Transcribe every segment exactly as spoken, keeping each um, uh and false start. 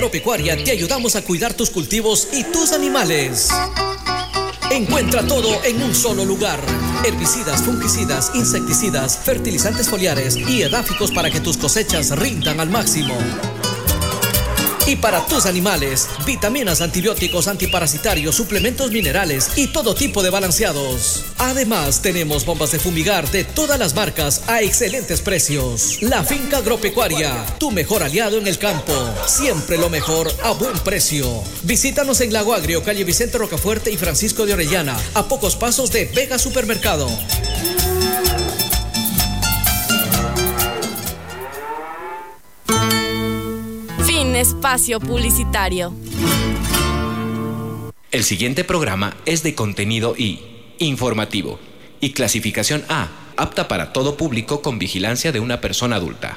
Agropecuaria te ayudamos a cuidar tus cultivos y tus animales. Encuentra todo en un solo lugar. Herbicidas, fungicidas, insecticidas, fertilizantes foliares y edáficos para que tus cosechas rindan al máximo. Y para tus animales, vitaminas, antibióticos, antiparasitarios, suplementos minerales y todo tipo de balanceados. Además, tenemos bombas de fumigar de todas las marcas a excelentes precios. La Finca Agropecuaria, tu mejor aliado en el campo. Siempre lo mejor a buen precio. Visítanos en Lago Agrio, calle Vicente Rocafuerte y Francisco de Orellana, a pocos pasos de Vega Supermercado. Espacio publicitario. El siguiente programa es de contenido I, informativo, y clasificación A, apta para todo público con vigilancia de una persona adulta.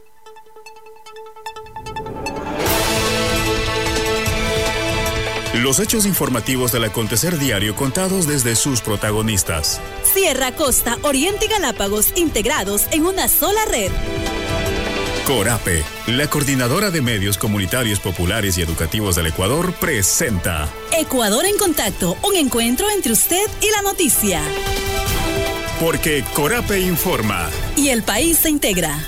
Los hechos informativos del acontecer diario contados desde sus protagonistas. Sierra, Costa, Oriente y Galápagos integrados en una sola red. Corape, la coordinadora de medios comunitarios populares y educativos del Ecuador, presenta Ecuador en Contacto, un encuentro entre usted y la noticia. Porque Corape informa. Y el país se integra.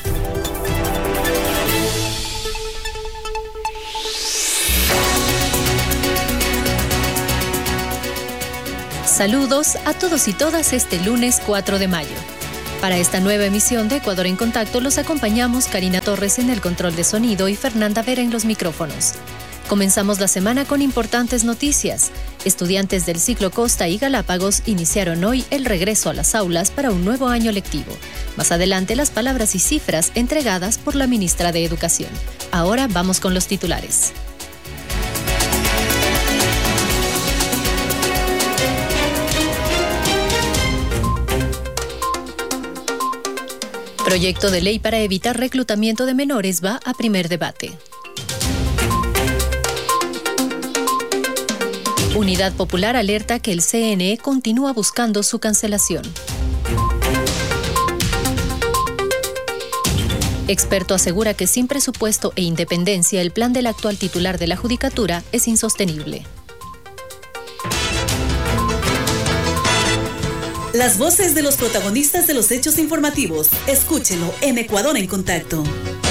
Saludos a todos y todas este lunes cuatro de mayo. Para esta nueva emisión de Ecuador en Contacto los acompañamos Karina Torres en el control de sonido y Fernanda Vera en los micrófonos. Comenzamos la semana con importantes noticias. Estudiantes del ciclo Costa y Galápagos iniciaron hoy el regreso a las aulas para un nuevo año lectivo. Más adelante las palabras y cifras entregadas por la ministra de Educación. Ahora vamos con los titulares. Proyecto de ley para evitar reclutamiento de menores va a primer debate. Unidad Popular alerta que el C N E continúa buscando su cancelación. Experto asegura que sin presupuesto e independencia el plan del actual titular de la Judicatura es insostenible. Las voces de los protagonistas de los hechos informativos. Escúchelo en Ecuador en Contacto.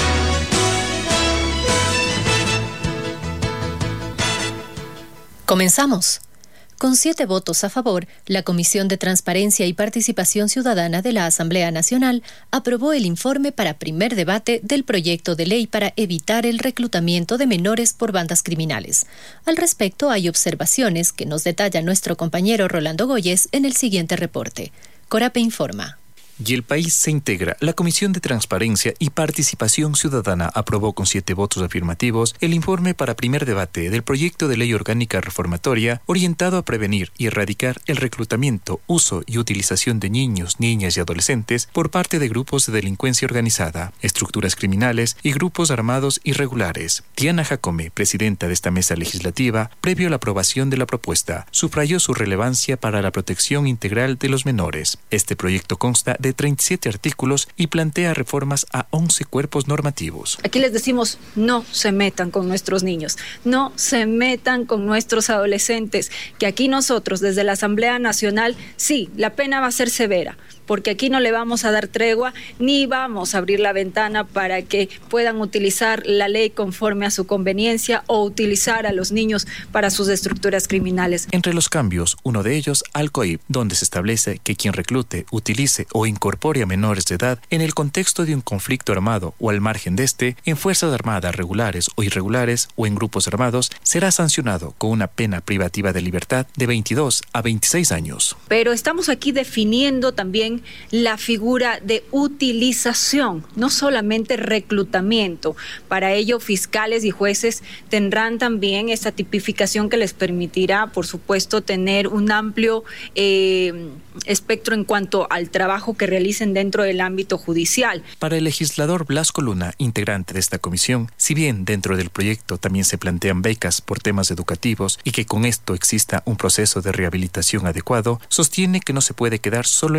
Comenzamos. Con siete votos a favor, la Comisión de Transparencia y Participación Ciudadana de la Asamblea Nacional aprobó el informe para primer debate del proyecto de ley para evitar el reclutamiento de menores por bandas criminales. Al respecto, hay observaciones que nos detalla nuestro compañero Rolando Goyes en el siguiente reporte. Corape informa. Y el país se integra. La Comisión de Transparencia y Participación Ciudadana aprobó con siete votos afirmativos el informe para primer debate del proyecto de ley orgánica reformatoria orientado a prevenir y erradicar el reclutamiento, uso y utilización de niños, niñas y adolescentes por parte de grupos de delincuencia organizada, estructuras criminales y grupos armados irregulares. Diana Jacome, presidenta de esta mesa legislativa, previo a la aprobación de la propuesta, subrayó su relevancia para la protección integral de los menores. Este proyecto consta de treinta y siete artículos y plantea reformas a once cuerpos normativos. Aquí les decimos, no se metan con nuestros niños, no se metan con nuestros adolescentes, que aquí nosotros desde la Asamblea Nacional, sí, la pena va a ser severa, porque aquí no le vamos a dar tregua ni vamos a abrir la ventana para que puedan utilizar la ley conforme a su conveniencia o utilizar a los niños para sus estructuras criminales. Entre los cambios, uno de ellos al COIP, donde se establece que quien reclute, utilice o incorpore a menores de edad en el contexto de un conflicto armado o al margen de este, en fuerzas armadas regulares o irregulares o en grupos armados, será sancionado con una pena privativa de libertad de veintidós a veintiséis años. Pero estamos aquí definiendo también la figura de utilización, no solamente reclutamiento. Para ello, fiscales y jueces tendrán también esta tipificación que les permitirá, por supuesto, tener un amplio eh, espectro en cuanto al trabajo que realicen dentro del ámbito judicial. Para el legislador Blasco Luna, integrante de esta comisión, si bien dentro del proyecto también se plantean becas por temas educativos y que con esto exista un proceso de rehabilitación adecuado, sostiene que no se puede quedar solo en papel.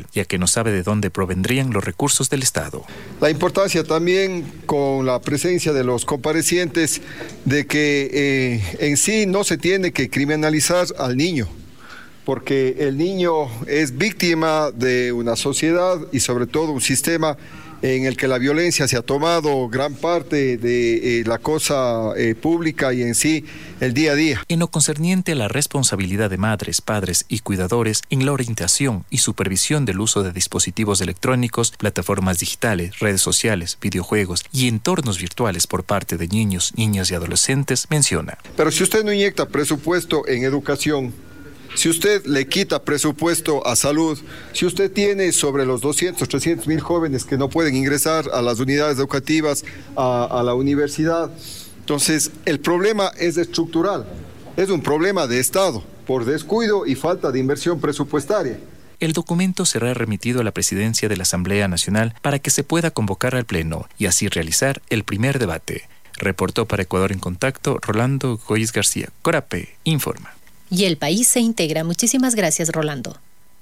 ya que no sabe de dónde provendrían los recursos del Estado. La importancia también con la presencia de los comparecientes de que eh, en sí no se tiene que criminalizar al niño, porque el niño es víctima de una sociedad y sobre todo un sistema en el que la violencia se ha tomado gran parte de eh, la cosa eh, pública y en sí el día a día. En lo concerniente a la responsabilidad de madres, padres y cuidadores en la orientación y supervisión del uso de dispositivos electrónicos, plataformas digitales, redes sociales, videojuegos y entornos virtuales por parte de niños, niñas y adolescentes, menciona. Pero si usted no inyecta presupuesto en educación, si usted le quita presupuesto a salud, si usted tiene sobre los doscientos, trescientos mil jóvenes que no pueden ingresar a las unidades educativas, a, a la universidad, entonces el problema es estructural, es un problema de Estado, por descuido y falta de inversión presupuestaria. El documento será remitido a la presidencia de la Asamblea Nacional para que se pueda convocar al Pleno y así realizar el primer debate. Reportó para Ecuador en Contacto Rolando Goyes García. Corape informa. Y el país se integra. Muchísimas gracias, Rolando.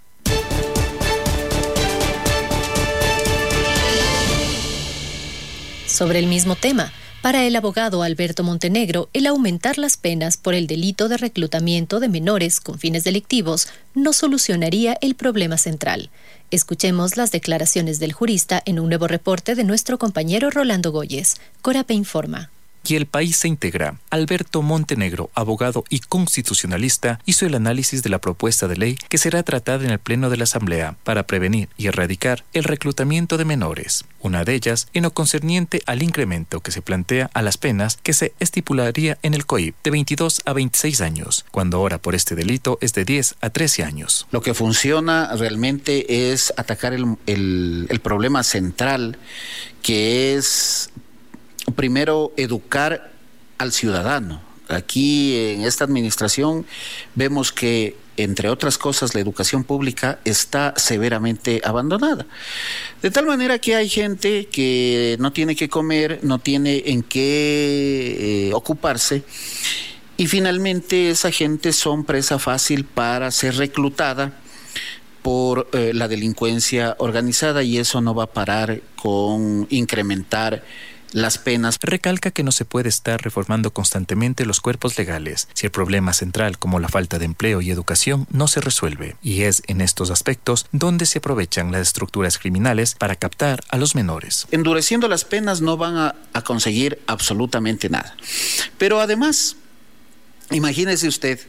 Sobre el mismo tema, para el abogado Alberto Montenegro, el aumentar las penas por el delito de reclutamiento de menores con fines delictivos no solucionaría el problema central. Escuchemos las declaraciones del jurista en un nuevo reporte de nuestro compañero Rolando Goyes. Corape informa. Y el país se integra. Alberto Montenegro, abogado y constitucionalista, hizo el análisis de la propuesta de ley que será tratada en el Pleno de la Asamblea para prevenir y erradicar el reclutamiento de menores. Una de ellas en lo concerniente al incremento que se plantea a las penas que se estipularía en el C O I P de veintidós a veintiséis años, cuando ahora por este delito es de diez a trece años. Lo que funciona realmente es atacar el, el, el problema central, que es primero educar al ciudadano. Aquí en esta administración vemos que, entre otras cosas, la educación pública está severamente abandonada. De tal manera que hay gente que no tiene que comer, no tiene en qué eh, ocuparse, y finalmente esa gente son presa fácil para ser reclutada por eh, la delincuencia organizada, y eso no va a parar con incrementar las penas. Recalca que no se puede estar reformando constantemente los cuerpos legales si el problema central, como la falta de empleo y educación, no se resuelve, y es en estos aspectos donde se aprovechan las estructuras criminales para captar a los menores. Endureciendo las penas no van a, a conseguir absolutamente nada. Pero además, imagínese usted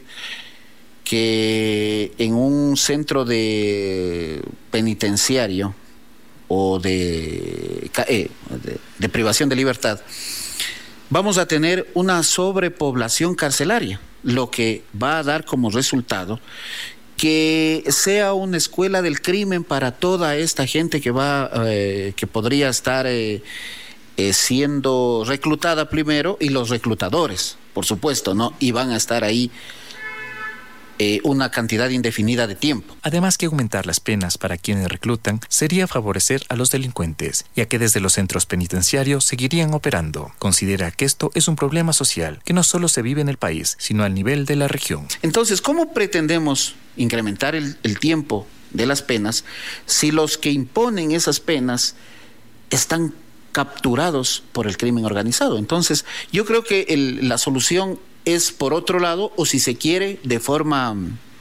que en un centro de penitenciario o de, eh, de, de privación de libertad, vamos a tener una sobrepoblación carcelaria, lo que va a dar como resultado que sea una escuela del crimen para toda esta gente que va, eh, que podría estar eh, eh, siendo reclutada primero, y los reclutadores, por supuesto, ¿no? Y van a estar ahí Eh, una cantidad indefinida de tiempo. Además que aumentar las penas para quienes reclutan sería favorecer a los delincuentes, ya que desde los centros penitenciarios seguirían operando. Considera que esto es un problema social que no solo se vive en el país, sino al nivel de la región. Entonces, ¿cómo pretendemos incrementar el, el tiempo de las penas si los que imponen esas penas están capturados por el crimen organizado? Entonces, yo creo que el, la solución es por otro lado, o si se quiere, de forma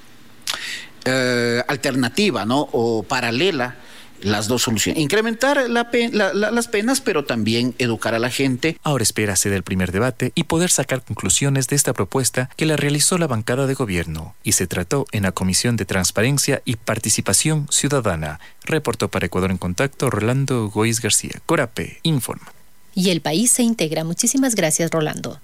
eh, alternativa, ¿no? O paralela, las dos soluciones. Incrementar la pe la, la, las penas, pero también educar a la gente. Ahora espera ser el primer debate y poder sacar conclusiones de esta propuesta que la realizó la bancada de gobierno y se trató en la Comisión de Transparencia y Participación Ciudadana. Reportó para Ecuador en Contacto Rolando Goyes García. Corape informa. Y el país se integra. Muchísimas gracias, Rolando.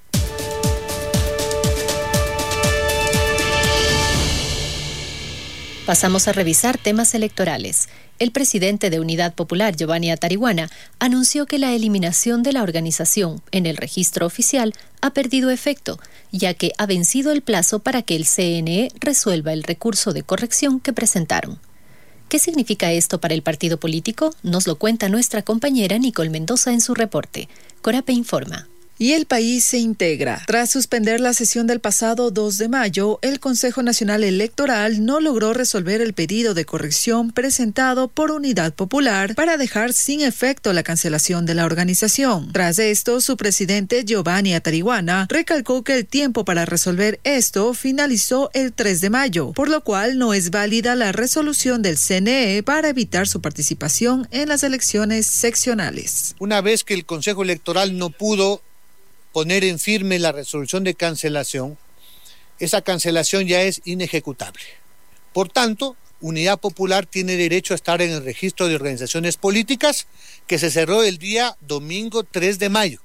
Pasamos a revisar temas electorales. El presidente de Unidad Popular, Giovanni Atarihuana, anunció que la eliminación de la organización en el registro oficial ha perdido efecto, ya que ha vencido el plazo para que el C N E resuelva el recurso de corrección que presentaron. ¿Qué significa esto para el partido político? Nos lo cuenta nuestra compañera Nicole Mendoza en su reporte. Corape informa. Y el país se integra. Tras suspender la sesión del pasado dos de mayo, el Consejo Nacional Electoral no logró resolver el pedido de corrección presentado por Unidad Popular para dejar sin efecto la cancelación de la organización. Tras esto, su presidente Giovanni Atariguana recalcó que el tiempo para resolver esto finalizó el tres de mayo, por lo cual no es válida la resolución del C N E para evitar su participación en las elecciones seccionales. Una vez que el Consejo Electoral no pudo poner en firme la resolución de cancelación, esa cancelación ya es inejecutable. Por tanto, Unidad Popular tiene derecho a estar en el registro de organizaciones políticas que se cerró el día domingo tres de mayo.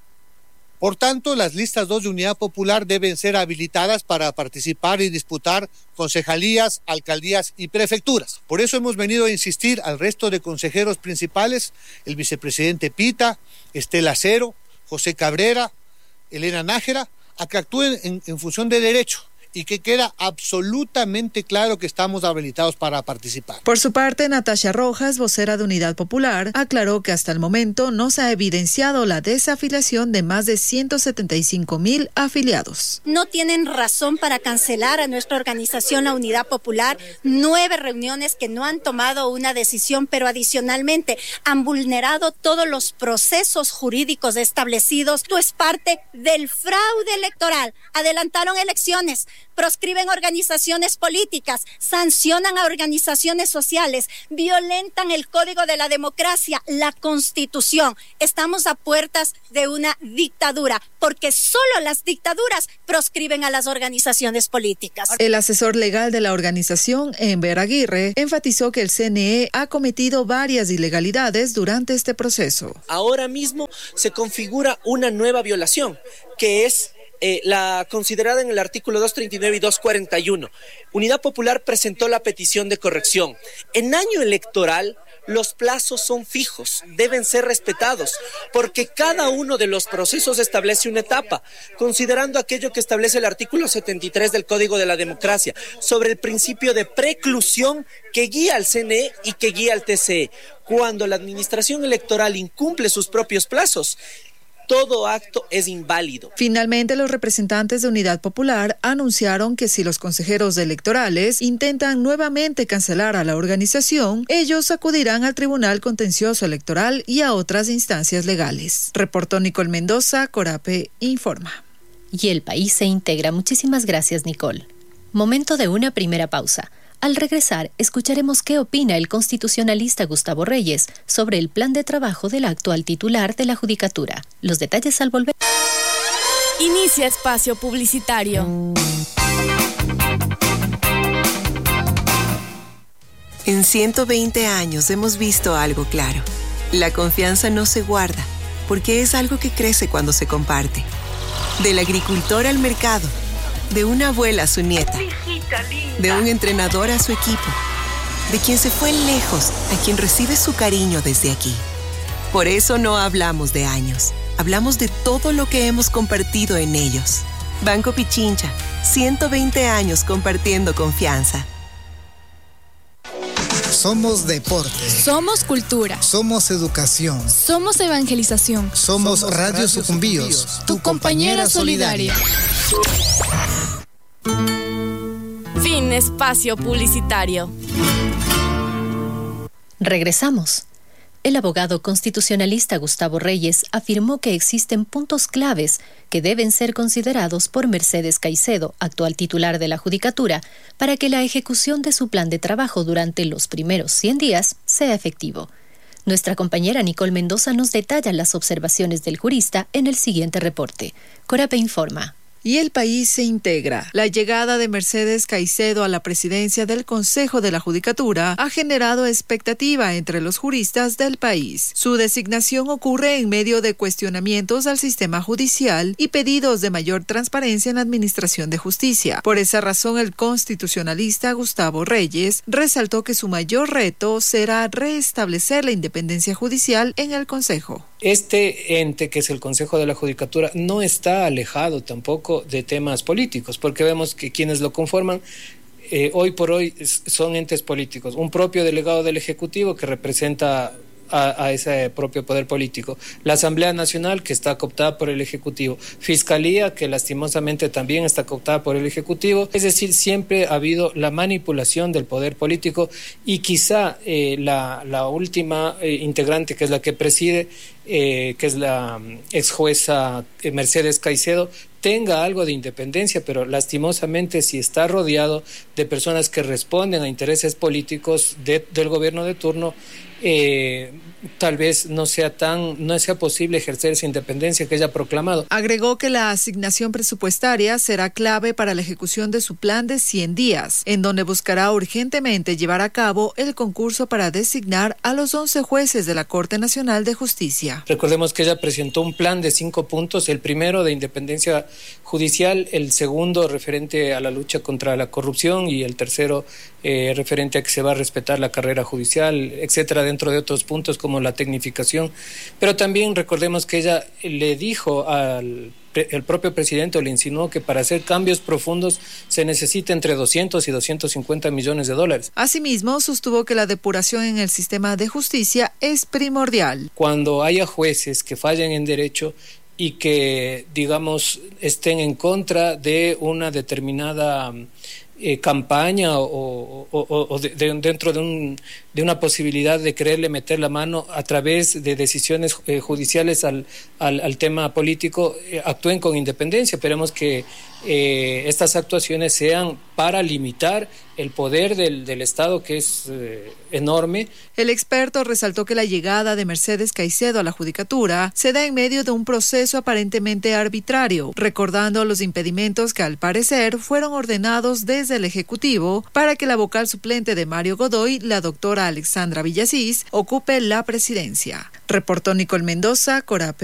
Por tanto, las listas dos de Unidad Popular deben ser habilitadas para participar y disputar concejalías, alcaldías y prefecturas. Por eso hemos venido a insistir al resto de consejeros principales, el vicepresidente Pita, Estela Cero, José Cabrera, Elena Nájera, a que actúen en, en función de derecho y que queda absolutamente claro que estamos habilitados para participar. Por su parte, Natasha Rojas, vocera de Unidad Popular, aclaró que hasta el momento no se ha evidenciado la desafiliación de más de ciento setenta y cinco mil afiliados. No tienen razón para cancelar a nuestra organización, la Unidad Popular. Nueve reuniones que no han tomado una decisión, pero adicionalmente han vulnerado todos los procesos jurídicos establecidos. Esto es parte del fraude electoral. Adelantaron elecciones, proscriben organizaciones políticas, sancionan a organizaciones sociales, violentan el Código de la Democracia, la Constitución. Estamos a puertas de una dictadura, porque solo las dictaduras proscriben a las organizaciones políticas. El asesor legal de la organización, Enver Aguirre, enfatizó que el C N E ha cometido varias ilegalidades durante este proceso. Ahora mismo se configura una nueva violación, que es Eh, la considerada en el artículo doscientos treinta y nueve y doscientos cuarenta y uno. Unidad Popular presentó la petición de corrección. En año electoral, los plazos son fijos, deben ser respetados, porque cada uno de los procesos establece una etapa, considerando aquello que establece el artículo setenta y tres del Código de la Democracia, sobre el principio de preclusión que guía al C N E y que guía al T C E. Cuando la administración electoral incumple sus propios plazos, todo acto es inválido. Finalmente, los representantes de Unidad Popular anunciaron que si los consejeros electorales intentan nuevamente cancelar a la organización, ellos acudirán al Tribunal Contencioso Electoral y a otras instancias legales. Reportó Nicole Mendoza, Corape Informa. Y el país se integra. Muchísimas gracias, Nicole. Momento de una primera pausa. Al regresar, escucharemos qué opina el constitucionalista Gustavo Reyes sobre el plan de trabajo de la actual titular de la Judicatura. Los detalles al volver. Inicia espacio publicitario. En ciento veinte años hemos visto algo claro. La confianza no se guarda, porque es algo que crece cuando se comparte. Del agricultor al mercado, de una abuela a su nieta, de un entrenador a su equipo, de quien se fue lejos a quien recibe su cariño desde aquí. Por eso no hablamos de años, hablamos de todo lo que hemos compartido en ellos. Banco Pichincha, ciento veinte años compartiendo confianza. Somos deporte. Somos cultura. Somos educación. Somos evangelización. Somos, Somos Radio, Radio Sucumbíos, Sucumbíos, tu compañera, compañera solidaria. Fin espacio publicitario. Regresamos. El abogado constitucionalista Gustavo Reyes afirmó que existen puntos claves que deben ser considerados por Mercedes Caicedo, actual titular de la Judicatura, para que la ejecución de su plan de trabajo durante los primeros cien días sea efectivo. Nuestra compañera Nicole Mendoza nos detalla las observaciones del jurista en el siguiente reporte. Corape informa. Y el país se integra. La llegada de Mercedes Caicedo a la presidencia del Consejo de la Judicatura ha generado expectativa entre los juristas del país. Su designación ocurre en medio de cuestionamientos al sistema judicial y pedidos de mayor transparencia en la administración de justicia. Por esa razón, el constitucionalista Gustavo Reyes resaltó que su mayor reto será restablecer la independencia judicial en el Consejo. Este ente, que es el Consejo de la Judicatura, no está alejado tampoco de temas políticos, porque vemos que quienes lo conforman eh, hoy por hoy son entes políticos. Un propio delegado del Ejecutivo que representa a, a ese propio poder político. La Asamblea Nacional, que está cooptada por el Ejecutivo. Fiscalía, que lastimosamente también está cooptada por el Ejecutivo. Es decir, siempre ha habido la manipulación del poder político y quizá eh, la, la última eh, integrante, que es la que preside, eh, que es la ex jueza eh, Mercedes Caicedo, tenga algo de independencia, pero lastimosamente si está rodeado de personas que responden a intereses políticos de, del gobierno de turno, eh, tal vez no sea tan, no sea posible ejercer esa independencia que ella ha proclamado. Agregó que la asignación presupuestaria será clave para la ejecución de su plan de cien días, en donde buscará urgentemente llevar a cabo el concurso para designar a los once jueces de la Corte Nacional de Justicia. Recordemos que ella presentó un plan de cinco puntos, el primero de independencia judicial, el segundo referente a la lucha contra la corrupción y el tercero eh, referente a que se va a respetar la carrera judicial, etcétera, dentro de otros puntos como la tecnificación. Pero también recordemos que ella le dijo al el propio presidente, o le insinuó que para hacer cambios profundos se necesita entre doscientos y doscientos cincuenta millones de dólares. Asimismo, sostuvo que la depuración en el sistema de justicia es primordial. Cuando haya jueces que fallen en derecho y que, digamos, estén en contra de una determinada eh, campaña o, o, o de, de, dentro de, un, de una posibilidad de quererle meter la mano a través de decisiones eh, judiciales al, al, al tema político, eh, actúen con independencia. Esperemos que eh, estas actuaciones sean para limitar el poder del, del Estado, que es eh, enorme. El experto resaltó que la llegada de Mercedes Caicedo a la judicatura se da en medio de un proceso aparentemente arbitrario, recordando los impedimentos que al parecer fueron ordenados desde el Ejecutivo para que la vocal suplente de Mario Godoy, la doctora Alexandra Villasís, ocupe la presidencia. Reportó Nicole Mendoza, Corape.